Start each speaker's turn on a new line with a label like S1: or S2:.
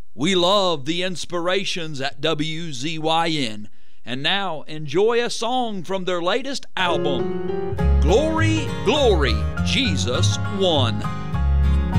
S1: We love the inspirations at WZYN. And now enjoy a song from their latest album, Glory, Glory, Jesus Won.